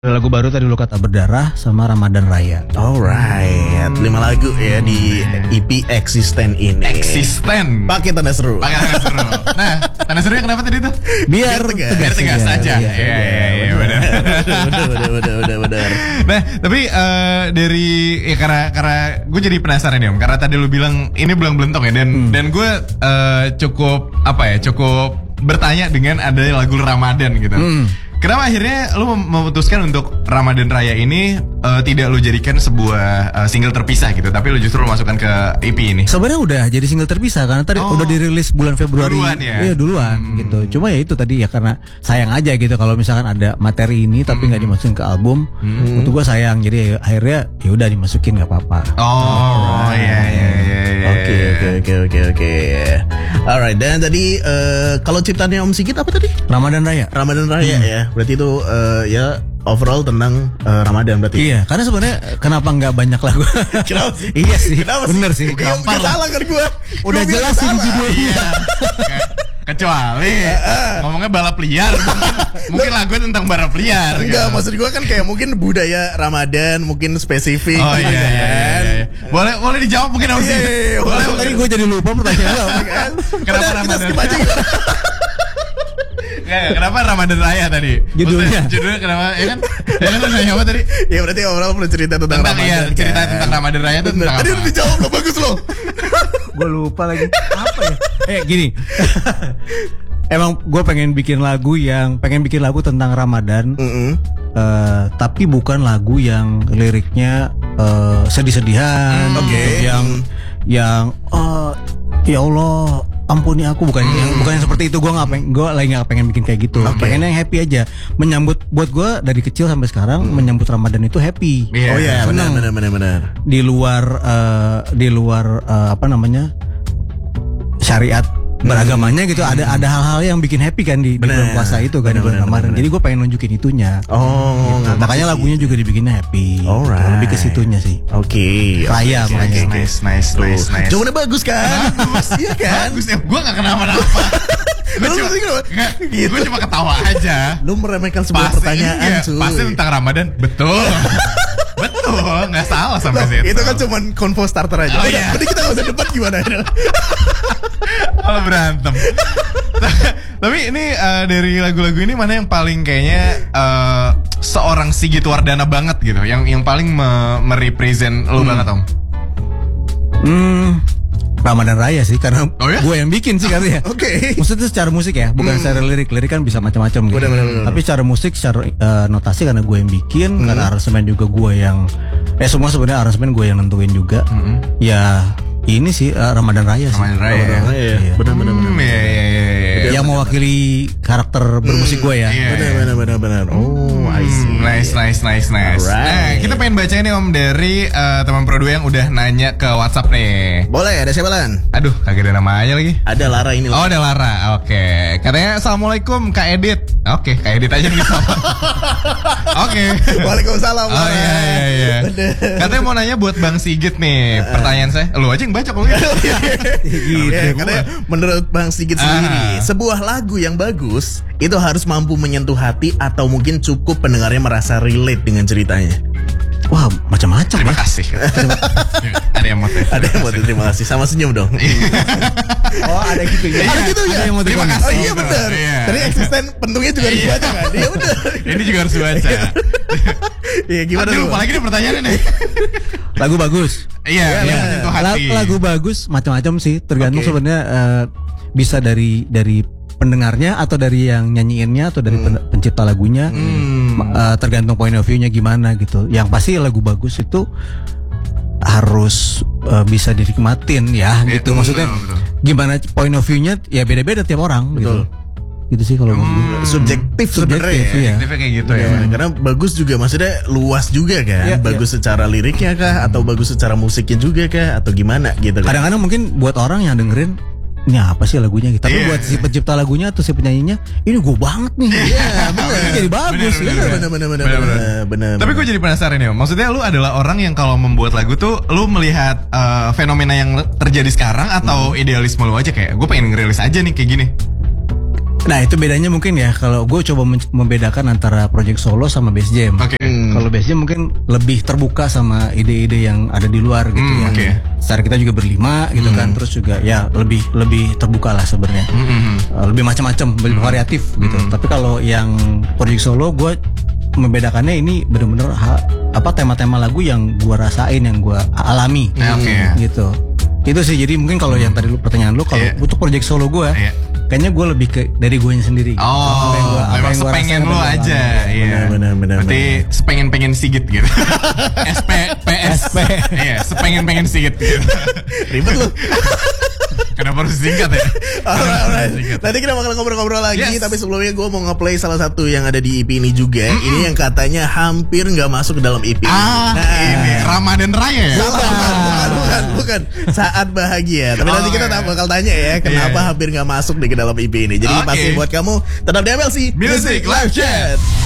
Lagu baru tadi Lu Kata Berdarah sama Ramadan Raya. Alright, 5 lagu ya di EP Eksisten ini. Eksisten. Pakai tanda seru. Pakai tanda seru. Nah, tanda serunya kenapa tadi tuh? Biar tegas aja. Iya, benar. Nah, tapi dari ya karena gue jadi penasaran ya, Om. Karena tadi lu bilang ini belum belentong ya, dan gue cukup bertanya dengan ada lagu Ramadan gitu. Kenapa akhirnya lu memutuskan untuk Ramadan Raya ini tidak lu jadikan sebuah single terpisah gitu, tapi lu justru masukkan ke EP ini? Sebenarnya udah jadi single terpisah karena tadi udah dirilis bulan Februari. Duluan ya? Iya duluan gitu. Cuma ya itu tadi ya karena sayang aja gitu kalau misalkan ada materi ini tapi nggak dimasukin ke album, untuk gue sayang. Jadi akhirnya ya udah dimasukin nggak apa-apa. Oh iya. Oke. Alright, dan tadi kalau ciptaannya Om Sigit apa tadi? Ramadan Raya. Ramadan Raya ya. Berarti itu ya overall tentang Ramadan berarti. Iya, karena sebenarnya kenapa nggak banyak lagu? Kenapa sih? Iya sih, Kenapa bener sih. Gampang salah kan gue. Udah jelas sih di judulnya. Iya. Kecuali ngomongnya balap liar, mungkin lagu tentang balap liar. Enggak, maksud gue kan kayak mungkin budaya Ramadan mungkin spesifik. Oh iya. Boleh dijawab mungkin Om sih. Boleh. Tadi gue jadi lupa pertanyaan lo. Kenapa Kita Ramadan? skip aja. Kenapa Ramadan Raya tadi? Judulnya kenapa? Ya kan lu nanya apa tadi? Ya berarti overall perlu cerita tentang Ramadan. Iya, cerita kan? tentang Ramadan Raya itu tentang Tadi apa? udah dijawab lo, bagus lo. gue lupa lagi apa ya? Gini. Emang gue pengen bikin lagu tentang Ramadan, tapi bukan lagu yang liriknya sedih-sedihan, yang ya Allah ampuni aku, bukan yang seperti itu. Gue lagi nggak pengen bikin kayak gitu. Pengennya yang happy aja. Menyambut buat gue dari kecil sampai sekarang menyambut Ramadan itu happy. Oh iya, benar. Di luar apa namanya syariat beragamanya gitu, ada hal-hal yang bikin happy kan di bulan puasa itu kan, di bulan Ramadan. Jadi gue pengen nunjukin itunya. Gitu. Makanya lagunya juga dibikinnya happy. Lebih ke situnya sih. Oke. Raya makanya. Nice. Jawabannya bagus kan? Iya kan? Bagus ya. Gue gak kenapa-napa. Gue cuma ketawa aja. Lu meremehkan sebuah pertanyaan cuy. Pasti tentang Ramadan. Betul, gak salah sampai situ. Itu kan cuma konvo starter aja. Berarti kita gak usah debat gimana. Kalau berantem. Tapi ini dari lagu-lagu ini mana yang paling kayaknya seorang Sigit Wardana banget gitu, yang paling merepresent lo banget Om? Ramadan Raya sih, karena gue yang bikin sih katanya. Oke. Maksudnya secara musik ya, bukan secara lirik kan bisa macam-macam gitu. Bener. Tapi secara musik, secara notasi karena gue yang bikin, karena aransemen juga gue yang semua sebenarnya aransemen gue yang nentuin juga. Ya ini sih Ramadan Raya sih. Ramadan Raya. Benar. Iya. Yang mewakili karakter bermusik gue ya. Benar. Oh, I see. Nice. Alright. Nah, kita pengen baca ini Om dari teman Pro 2 yang udah nanya ke WhatsApp nih. Boleh, ada siapa Lan? Aduh, kagak ada namanya lagi. Ada Lara ini. Oh, ada Lara. Oke. Katanya Assalamualaikum Kak Edit. Oke, Kak Edit aja nih sama. Oke. Waalaikumsalam. Oh iya. Katanya mau nanya buat Bang Sigit nih. Pertanyaan saya. Lu aja yang baca kok gitu. Katanya menurut Bang Sigit sendiri, sebuah lagu yang bagus itu harus mampu menyentuh hati atau mungkin cukup pendengarnya merasa relate dengan ceritanya. Wah, macam-macam. Terima kasih. Ada yang mau terima kasih. Sama senyum dong. Oh, ada gitu ya. Ada gitu ya. Terima kasih. Oh iya benar. Tadi eksisten pentungnya juga harus dibaca kan? Iya benar. Ini juga harus dibaca. Iya gimana Aduh, tuh? lupa lagi nih pertanyaannya nih. Lagu bagus. Iya, menyentuh hati. Lagu bagus macam-macam sih, tergantung sebenarnya bisa dari pendengarnya atau dari yang nyanyiinnya atau dari pencipta lagunya. Tergantung point of view-nya gimana gitu. Yang pasti lagu bagus itu harus bisa dinikmatin ya gitu. Maksudnya gimana point of view-nya ya beda-beda tiap orang gitu. Gitu sih kalau subjektif sebenarnya ya. Subjektifnya kayak gitu ya. Karena bagus juga maksudnya luas juga kan. Bagus secara liriknya kah atau bagus secara musiknya juga kah atau gimana gitu kan. Kadang-kadang mungkin buat orang yang dengerin ini apa sih lagunya gitu. Tapi buat si pencipta lagunya atau si penyanyinya, ini gue banget nih. Iya, benar. Jadi bagus. Benar. Tapi gue jadi penasaran ya. Maksudnya lu adalah orang yang kalau membuat lagu tuh lu melihat fenomena yang terjadi sekarang atau idealisme lu aja kayak gue pengen ngerilis aja nih kayak gini. Nah itu bedanya mungkin ya, kalau gue coba membedakan antara project solo sama bass jam. Oke. Kalau bass jam mungkin lebih terbuka sama ide-ide yang ada di luar gitu ya. Oke. Secara kita juga berlima gitu kan, terus juga ya lebih terbuka lah sebenarnya. Lebih macam-macam, lebih variatif gitu. Tapi kalau yang project solo gue membedakannya ini bener-bener tema-tema lagu yang gue rasain, yang gue alami gitu. Itu sih, jadi mungkin kalau yang tadi pertanyaan lu, kalau untuk project solo gue kayaknya gue lebih ke dari gue sendiri. Memang sepengen lo aja. Iya. Benar. Berarti sepengen Sigit gitu. SP. Iya, sepengen Sigit gitu. Ribet lu. Kenapa harus singkat ya? Alright. Nanti kita bakal ngobrol-ngobrol lagi. Tapi sebelumnya gue mau nge-play salah satu yang ada di EP ini juga. Ini yang katanya hampir gak masuk ke dalam EP. Ini Ramadan Raya ya? Bukan. Saat Bahagia. Tapi nanti kita bakal tanya ya, kenapa hampir gak masuk di ke dalam EP ini. Jadi pasti buat kamu tetap di MLC Music Live Chat.